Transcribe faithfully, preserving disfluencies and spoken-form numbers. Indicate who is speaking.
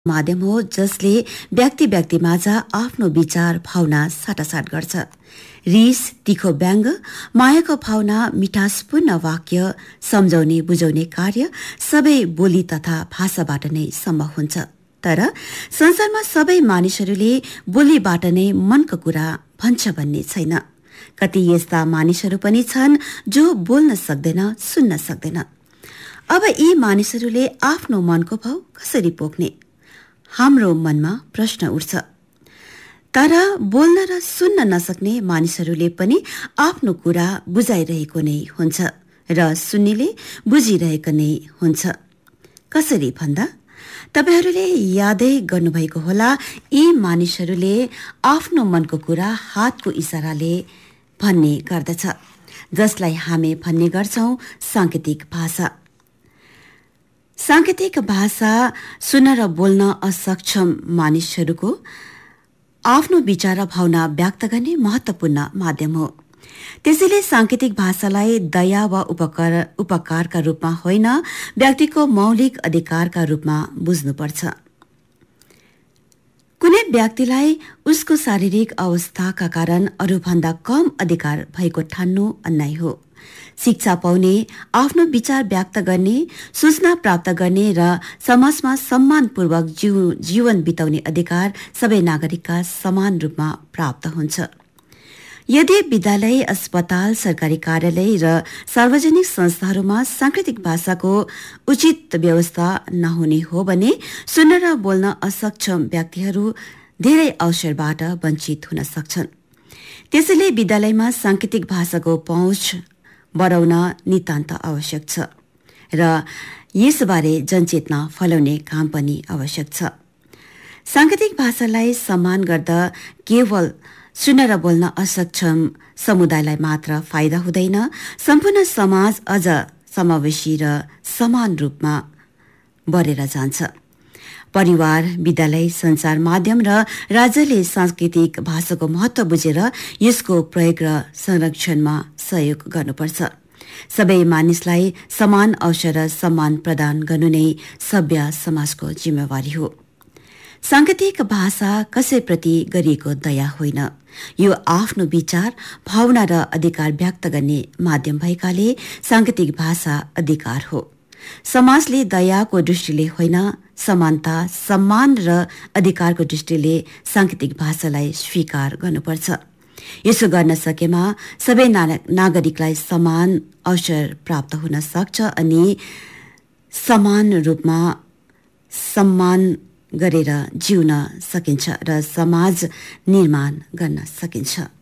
Speaker 1: माध्यम हो जसले व्यक्ति व्यक्तिमाझ आफ्नो विचार भावना साटासाट गर्छ। रिस, तीखो व्यङ्ग, मायाको भावना, मिठासपूर्ण वाक्य, सम्झाउने बुझाउने कार्य सबै बोली तथा भाषाबाट नै सम्भव हुन्छ। तर संसारमा सबै मानिसहरूले बोलीबाट नै मनको कुरा भन्छ भन्ने छैन। कति यस्ता मानिसहरू पनि छन् जो बोल्न सक्दैन, सुन्न सक्दैन। अब यी मानिसहरूले आफ्नो मनको भाव कसरी पोख्ने? हाम्रो मनमा प्रश्न उठ्छ। तर बोल्न र सुन्न नसक्ने मानिसहरूले पनि आफ्नो कुरा बुझाइरहेको नै हुन्छ र सुन्नेले बुझिरहेको नै हुन्छ। कसरी भन्दा तपाईहरूले यादै गर्नुभएको होला, यी मानिसहरूले आफ्नो मनको कुरा हातको इशाराले भन्ने गर्दछ, जसलाई हामी भन्ने गर्छौं सांकेतिक भाषा। सांकेतिक भाषा सुन्न र बोल्न असक्षम मानिसहरूको आफ्नो विचार र भावना व्यक्त गर्ने महत्वपूर्ण माध्यम हो। त्यसैले सांकेतिक भाषालाई दया वा उपकार उपकारका रूपमा होइन, व्यक्तिको मौलिक अधिकारका रूपमा बुझ्नुपर्छ। कुनै व्यक्तिलाई उसको शारीरिक अवस्थाका कारण अरूभन्दा कम अधिकार भएको ठान्नु अन्याय हो। शिक्षा पाउने, आफ्नो विचार व्यक्त गर्ने, सूचना प्राप्त गर्ने र समाजमा सम्मानपूर्वक जीव, जीवन बिताउने अधिकार सबै नागरिकका समान रूपमा प्राप्त हुन्छ। यदि विद्यालय, अस्पताल, सरकारी कार्यालय र सार्वजनिक संस्थाहरूमा सांकेतिक भाषाको उचित व्यवस्था नहुने हो भने सुन्न र बोल्न असक्षम व्यक्तिहरू धेरै अवसरबाट वञ्चित हुन सक्छन्। त्यसैले विद्यालयमा सांकेतिक भाषाको पहुँच बढाउन नितान्त आवश्यक छ र यसबारे जनचेतना फैलाउने काम पनि आवश्यक छ। सांकेतिक भाषालाई सम्मान गर्दा केवल सुन्न र बोल्न असक्षम समुदायलाई मात्र फाइदा हुँदैन, सम्पूर्ण समाज अझ समावेशी र समान रूपमा बढेर जान्छ। परिवार, विद्यालय, सञ्चार माध्यम र राज्यले सांस्कृतिक भाषाको महत्त्व बुझेर यसको प्रयोग र संरक्षणमा सहयोग गर्नुपर्छ। सबै मानिसलाई समान अवसर र सम्मान प्रदान गर्नु नै सभ्य समाजको जिम्मेवारी हो। सांकेतिक भाषा कसैप्रति गरिएको दया होइन, यो आफ्नो विचार, भावना र अधिकार व्यक्त गर्ने माध्यम भएकाले सांकेतिक भाषा अधिकार हो। समाजले दयाको दृष्टिले होइन, समानता, सम्मान र अधिकारको दृष्टिले सांकेतिक भाषालाई स्वीकार गर्नुपर्छ। यसो गर्न सकेमा सबै नागरिकलाई समान अवसर प्राप्त हुन सक्छ अनि समान रूपमा सम्मान गरेर जिउन सकिन्छ र समाज निर्माण गर्न सकिन्छ।